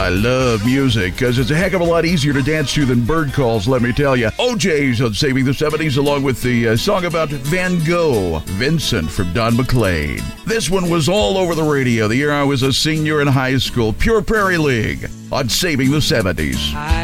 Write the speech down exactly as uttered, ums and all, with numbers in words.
I love music because it's a heck of a lot easier to dance to than bird calls, let me tell you. O J's on Saving the seventies, along with the uh, song about Van Gogh, Vincent from Don McLean. This one was all over the radio the year I was a senior in high school. Pure Prairie League on Saving the seventies. I